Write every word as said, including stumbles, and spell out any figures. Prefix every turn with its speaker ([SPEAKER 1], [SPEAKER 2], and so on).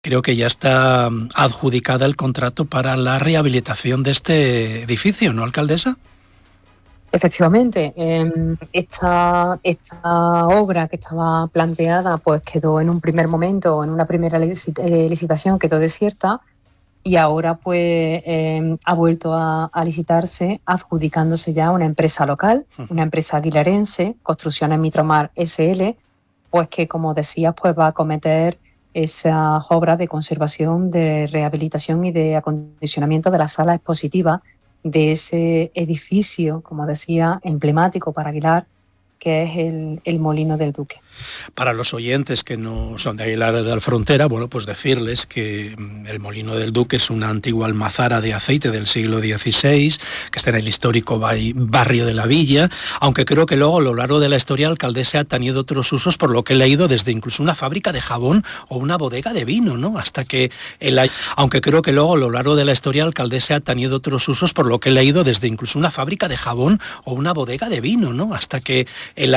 [SPEAKER 1] Creo que ya está adjudicada el contrato para la rehabilitación de este edificio, ¿no, alcaldesa?
[SPEAKER 2] Efectivamente, eh, esta, esta obra que estaba planteada pues quedó en un primer momento, en una primera licitación quedó desierta y ahora pues eh, ha vuelto a, a licitarse adjudicándose ya una empresa local, una empresa aguilarense, Construcciones Mitromar S L, pues que como decías pues va a acometer esas obras de conservación, de rehabilitación y de acondicionamiento de la sala expositiva de ese edificio, como decía, emblemático para Aguilar, que es el, el Molino del Duque.
[SPEAKER 1] Para los oyentes que no son de Aguilar de la Frontera, bueno, pues decirles que el Molino del Duque es una antigua almazara de aceite del siglo dieciséis, que está en el histórico barrio de la Villa, aunque creo que luego a lo largo de la historia el alcaldesa ha tenido otros usos, por lo que he leído, desde incluso una fábrica de jabón o una bodega de vino, ¿no? Hasta que el, aunque creo que luego a lo largo de la historia el alcaldesa ha tenido otros usos, por lo que he leído, desde incluso una fábrica de jabón o una bodega de vino, ¿no? Hasta que el